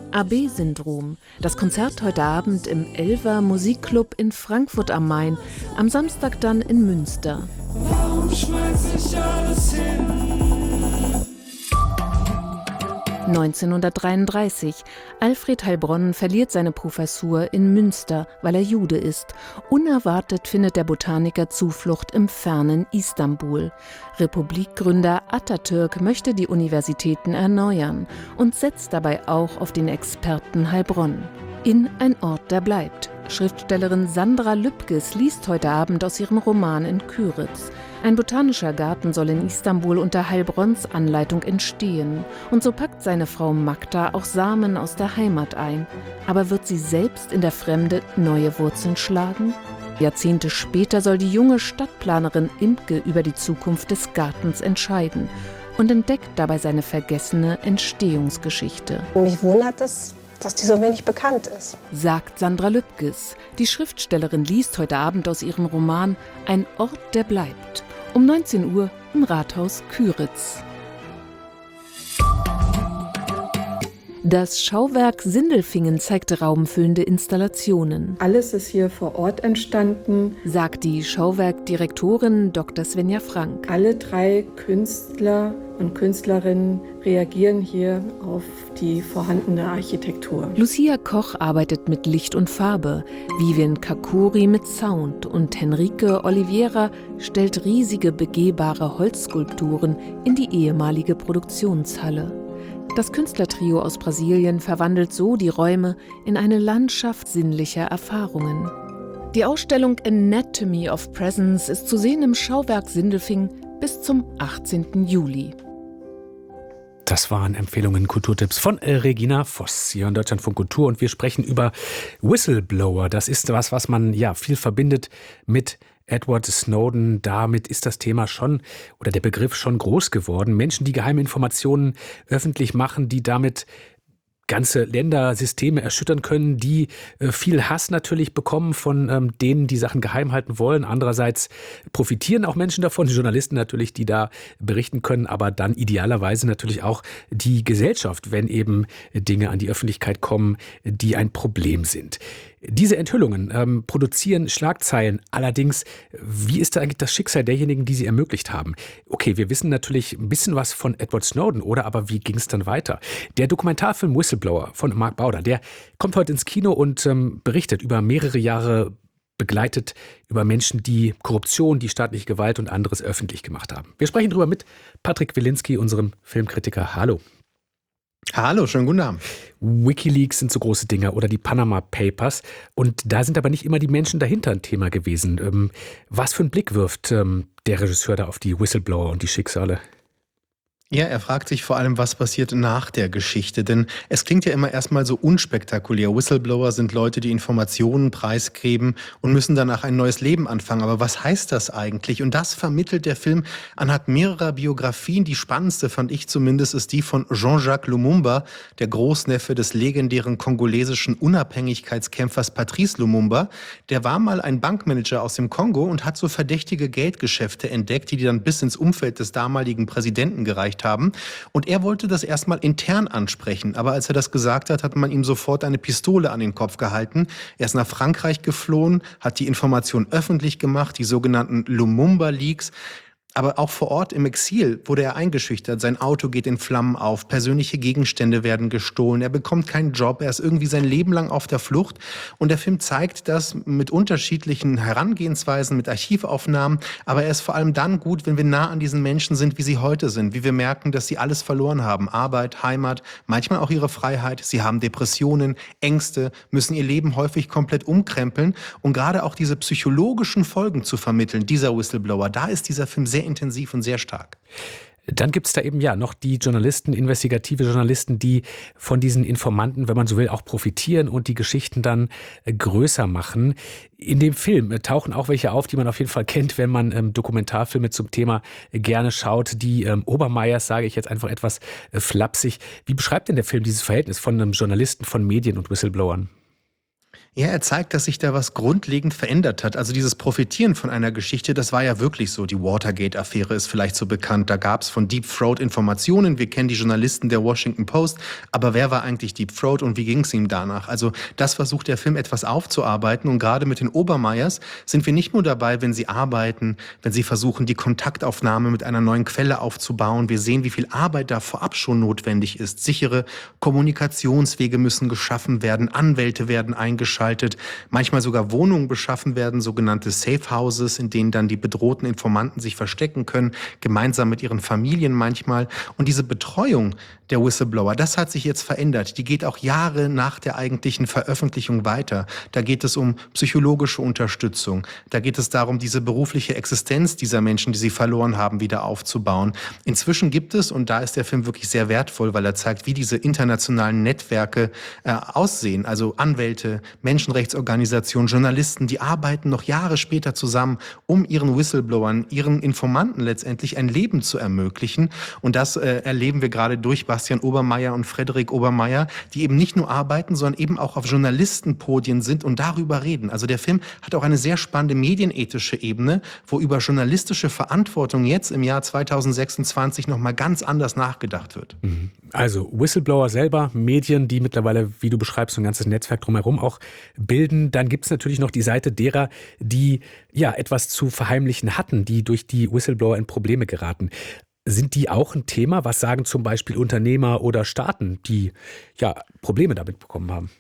AB-Syndrom. Das Konzert heute Abend im Elver Musikclub in Frankfurt am Main. Am Samstag dann in Münster. Warum schmeiß ich alles hin? 1933. Alfred Heilbronn verliert seine Professur in Münster, weil er Jude ist. Unerwartet findet der Botaniker Zuflucht im fernen Istanbul. Republikgründer Atatürk möchte die Universitäten erneuern und setzt dabei auch auf den Experten Heilbronn. In Ein Ort, der bleibt. Schriftstellerin Sandra Lübkes liest heute Abend aus ihrem Roman in Kyritz. Ein botanischer Garten soll in Istanbul unter Heilbronns Anleitung entstehen. Und so packt seine Frau Magda auch Samen aus der Heimat ein. Aber wird sie selbst in der Fremde neue Wurzeln schlagen? Jahrzehnte später soll die junge Stadtplanerin Imke über die Zukunft des Gartens entscheiden und entdeckt dabei seine vergessene Entstehungsgeschichte. Mich wundert es, dass die so wenig bekannt ist, sagt Sandra Lübkes. Die Schriftstellerin liest heute Abend aus ihrem Roman Ein Ort, der bleibt. Um 19 Uhr im Rathaus Kyritz. Das Schauwerk Sindelfingen zeigt raumfüllende Installationen. Alles ist hier vor Ort entstanden, sagt die Schauwerkdirektorin Dr. Svenja Frank. Alle 3 Künstler und Künstlerinnen reagieren hier auf die vorhandene Architektur. Lucia Koch arbeitet mit Licht und Farbe, Vivian Kakuri mit Sound und Henrike Oliveira stellt riesige begehbare Holzskulpturen in die ehemalige Produktionshalle. Das Künstlertrio aus Brasilien verwandelt so die Räume in eine Landschaft sinnlicher Erfahrungen. Die Ausstellung Anatomy of Presence ist zu sehen im Schauwerk Sindelfingen bis zum 18. Juli. Das waren Empfehlungen, Kulturtipps von Regina Voss hier in Deutschlandfunk Kultur. Und wir sprechen über Whistleblower. Das ist was man ja viel verbindet mit Edward Snowden. Damit ist das Thema schon oder der Begriff schon groß geworden. Menschen, die geheime Informationen öffentlich machen, die damit ganze Länder, Systeme erschüttern können, die viel Hass natürlich bekommen von denen, die Sachen geheim halten wollen. Andererseits profitieren auch Menschen davon, die Journalisten natürlich, die da berichten können, aber dann idealerweise natürlich auch die Gesellschaft, wenn eben Dinge an die Öffentlichkeit kommen, die ein Problem sind. Diese Enthüllungen produzieren Schlagzeilen. Allerdings, wie ist da eigentlich das Schicksal derjenigen, die sie ermöglicht haben? Okay, wir wissen natürlich ein bisschen was von Edward Snowden, oder? Aber wie ging es dann weiter? Der Dokumentarfilm Whistleblower von Mark Bauder, der kommt heute ins Kino und berichtet über mehrere Jahre begleitet über Menschen, die Korruption, die staatliche Gewalt und anderes öffentlich gemacht haben. Wir sprechen darüber mit Patrick Wilinski, unserem Filmkritiker. Hallo. Hallo, schönen guten Abend. WikiLeaks sind so große Dinger oder die Panama Papers. Und da sind aber nicht immer die Menschen dahinter ein Thema gewesen. Was für einen Blick wirft der Regisseur da auf die Whistleblower und die Schicksale? Ja, er fragt sich vor allem, was passiert nach der Geschichte, denn es klingt ja immer erstmal so unspektakulär. Whistleblower sind Leute, die Informationen preisgeben und müssen danach ein neues Leben anfangen. Aber was heißt das eigentlich? Und das vermittelt der Film anhand mehrerer Biografien. Die spannendste, fand ich zumindest, ist die von Jean-Jacques Lumumba, der Großneffe des legendären kongolesischen Unabhängigkeitskämpfers Patrice Lumumba. Der war mal ein Bankmanager aus dem Kongo und hat so verdächtige Geldgeschäfte entdeckt, die dann bis ins Umfeld des damaligen Präsidenten gereicht haben. Und er wollte das erstmal intern ansprechen. Aber als er das gesagt hat, hat man ihm sofort eine Pistole an den Kopf gehalten. Er ist nach Frankreich geflohen, hat die Information öffentlich gemacht, die sogenannten Lumumba-Leaks. Aber auch vor Ort im Exil wurde er eingeschüchtert. Sein Auto geht in Flammen auf, persönliche Gegenstände werden gestohlen, er bekommt keinen Job, er ist irgendwie sein Leben lang auf der Flucht. Und der Film zeigt das mit unterschiedlichen Herangehensweisen, mit Archivaufnahmen. Aber er ist vor allem dann gut, wenn wir nah an diesen Menschen sind, wie sie heute sind. Wie wir merken, dass sie alles verloren haben. Arbeit, Heimat, manchmal auch ihre Freiheit. Sie haben Depressionen, Ängste, müssen ihr Leben häufig komplett umkrempeln. Und gerade auch diese psychologischen Folgen zu vermitteln, dieser Whistleblower, da ist dieser Film sehr intensiv und sehr stark. Dann gibt es da eben ja noch die Journalisten, investigative Journalisten, die von diesen Informanten, wenn man so will, auch profitieren und die Geschichten dann größer machen. In dem Film tauchen auch welche auf, die man auf jeden Fall kennt, wenn man Dokumentarfilme zum Thema gerne schaut. Die Obermeyers, sage ich jetzt einfach etwas flapsig. Wie beschreibt denn der Film dieses Verhältnis von einem Journalisten, von Medien und Whistleblowern? Ja, er zeigt, dass sich da was grundlegend verändert hat. Also dieses Profitieren von einer Geschichte, das war ja wirklich so. Die Watergate-Affäre ist vielleicht so bekannt. Da gab es von Deep Throat Informationen. Wir kennen die Journalisten der Washington Post. Aber wer war eigentlich Deep Throat und wie ging es ihm danach? Also das versucht der Film etwas aufzuarbeiten. Und gerade mit den Obermeyers sind wir nicht nur dabei, wenn sie arbeiten, wenn sie versuchen, die Kontaktaufnahme mit einer neuen Quelle aufzubauen. Wir sehen, wie viel Arbeit da vorab schon notwendig ist. Sichere Kommunikationswege müssen geschaffen werden. Anwälte werden eingeschaltet. Manchmal sogar Wohnungen beschaffen werden, sogenannte Safe Houses, in denen dann die bedrohten Informanten sich verstecken können, gemeinsam mit ihren Familien manchmal. Und diese Betreuung der Whistleblower, das hat sich jetzt verändert. Die geht auch Jahre nach der eigentlichen Veröffentlichung weiter. Da geht es um psychologische Unterstützung. Da geht es darum, diese berufliche Existenz dieser Menschen, die sie verloren haben, wieder aufzubauen. Inzwischen gibt es, und da ist der Film wirklich sehr wertvoll, weil er zeigt, wie diese internationalen Netzwerke aussehen. Also Anwälte, Menschenrechtsorganisationen, Journalisten, die arbeiten noch Jahre später zusammen, um ihren Whistleblowern, ihren Informanten letztendlich ein Leben zu ermöglichen. Und das erleben wir gerade durch Bastian Obermeyer und Frederik Obermeyer, die eben nicht nur arbeiten, sondern eben auch auf Journalistenpodien sind und darüber reden. Also der Film hat auch eine sehr spannende medienethische Ebene, wo über journalistische Verantwortung jetzt im Jahr 2026 nochmal ganz anders nachgedacht wird. Also Whistleblower selber, Medien, die mittlerweile, wie du beschreibst, so ein ganzes Netzwerk drumherum auch bilden. Dann gibt es natürlich noch die Seite derer, die ja etwas zu verheimlichen hatten, die durch die Whistleblower in Probleme geraten. Sind die auch ein Thema? Was sagen zum Beispiel Unternehmer oder Staaten, die ja Probleme damit bekommen haben?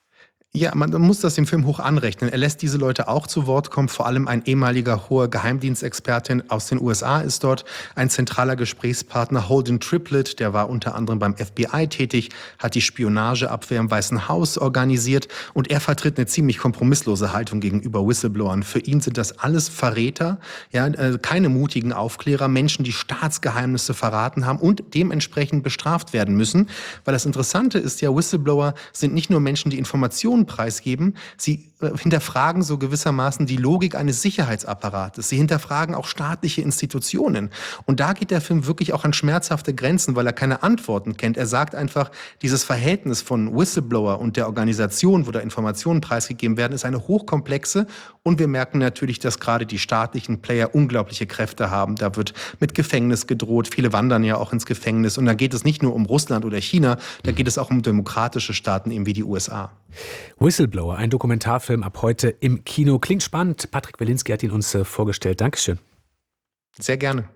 Ja, man muss das dem Film hoch anrechnen. Er lässt diese Leute auch zu Wort kommen. Vor allem ein ehemaliger hoher Geheimdienstexpertin aus den USA ist dort. Ein zentraler Gesprächspartner, Holden Triplett, der war unter anderem beim FBI tätig, hat die Spionageabwehr im Weißen Haus organisiert. Und er vertritt eine ziemlich kompromisslose Haltung gegenüber Whistleblowern. Für ihn sind das alles Verräter, ja, keine mutigen Aufklärer, Menschen, die Staatsgeheimnisse verraten haben und dementsprechend bestraft werden müssen. Weil das Interessante ist ja, Whistleblower sind nicht nur Menschen, die Informationen preisgeben. Sie hinterfragen so gewissermaßen die Logik eines Sicherheitsapparates. Sie hinterfragen auch staatliche Institutionen. Und da geht der Film wirklich auch an schmerzhafte Grenzen, weil er keine Antworten kennt. Er sagt einfach, dieses Verhältnis von Whistleblower und der Organisation, wo da Informationen preisgegeben werden, ist eine hochkomplexe. Und wir merken natürlich, dass gerade die staatlichen Player unglaubliche Kräfte haben. Da wird mit Gefängnis gedroht. Viele wandern ja auch ins Gefängnis. Und da geht es nicht nur um Russland oder China, da geht es auch um demokratische Staaten, eben wie die USA. Whistleblower, ein Dokumentarfilm ab heute im Kino. Klingt spannend. Patrick Welinski hat ihn uns vorgestellt. Dankeschön. Sehr gerne.